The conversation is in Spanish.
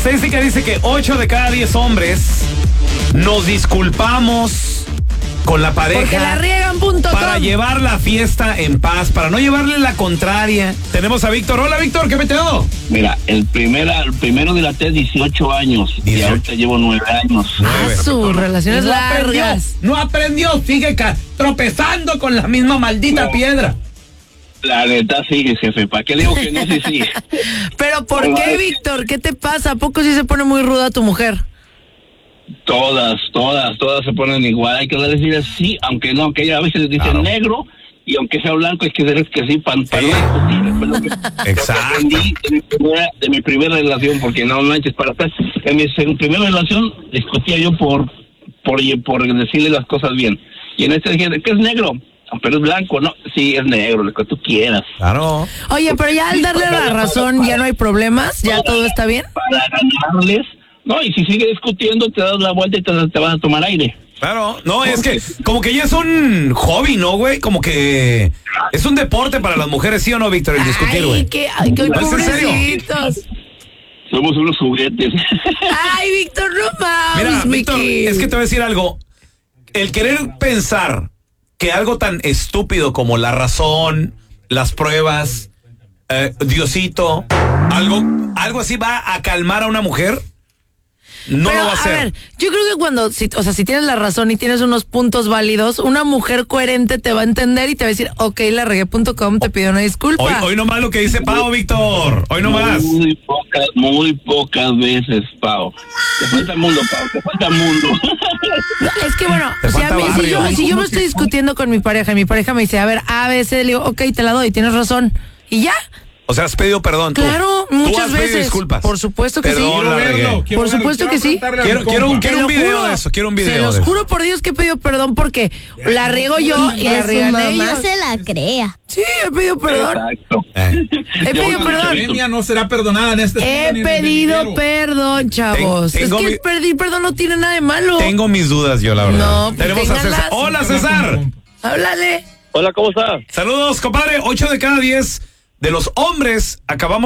estadística dice que 8 de cada 10 hombres nos disculpamos con la pareja. Porque la riegan, para llevar la fiesta en paz, para no llevarle la contraria. Tenemos a Víctor. Hola, Víctor, ¿qué meteo? Mira, el primero dilaté 18 años 18. Y ahorita llevo 9 años. Sus relaciones largas. No aprendió, sigue tropezando con la misma maldita piedra. La neta sigue, jefe. ¿Para qué le digo que no? Sí. Pero ¿por qué, Víctor? ¿Qué te pasa? ¿A poco sí se pone muy ruda tu mujer? Todas se ponen igual. Hay que decir sí, aunque no, que ella a veces dice negro, y aunque sea blanco, es que sí, para no discutir. Exacto. Aprendí de mi primera relación, porque no manches, para atrás. En mi primera relación discutía yo por decirle las cosas bien. Y en este dije, ¿qué es negro? Pero es blanco, no, sí, es negro, lo que tú quieras. Claro. Oye, pero ya al darle la razón, ¿ya no hay problemas? ¿Ya todo está bien? Para ganarles, no, y si sigue discutiendo, te das la vuelta y te vas a tomar aire. Claro, no, es que como que ya es un hobby, ¿no, güey? Como que es un deporte para las mujeres, ¿sí o no, Víctor? El discutir, güey. Ay, qué ¿No es en serio? pobrecitos. Somos unos juguetes. Ay, Víctor, no mames, Mira, Víctor, Mickey. es que te voy a decir algo. El querer pensar que algo tan estúpido como la razón, las pruebas, Diosito, algo así va a calmar a una mujer. No Pero, lo va a hacer. A ver, yo creo que cuando, si tienes la razón y tienes unos puntos válidos, una mujer coherente te va a entender y te va a decir, ok, la regué.com te pidió una disculpa. Hoy nomás lo que dice Pau, Víctor. Hoy nomás. Muy pocas veces, Pau. Te falta el mundo, Pau, te falta el mundo. No, es que bueno, Te falta barrio. si yo me estoy discutiendo con mi pareja y mi pareja me dice, a ver, A, B, C, le digo, ok, te la doy, tienes razón. Y ya. O sea, has pedido perdón. Claro, tú muchas has pedido veces. disculpas. Por supuesto que Perdón, sí. la regué. Por supuesto que sí. Quiero un Te lo video juro. de eso. Quiero un video Se los de eso. juro por Dios que he pedido perdón porque la riego yo y la su riegan mamá ellos. se la crea. Sí, he pedido perdón. Exacto. He pedido perdón. Ella no será perdonada en este He mundo ni en el pedido venidero. perdón, chavos. Tengo es que pedir perdón no tiene nada de malo. Tengo mis dudas yo, la verdad. No, pues Tenemos a César. ténganlas. Hola, César. Háblale. Hola, ¿cómo estás? Saludos, compadre. 8 de cada 10 de los hombres acabamos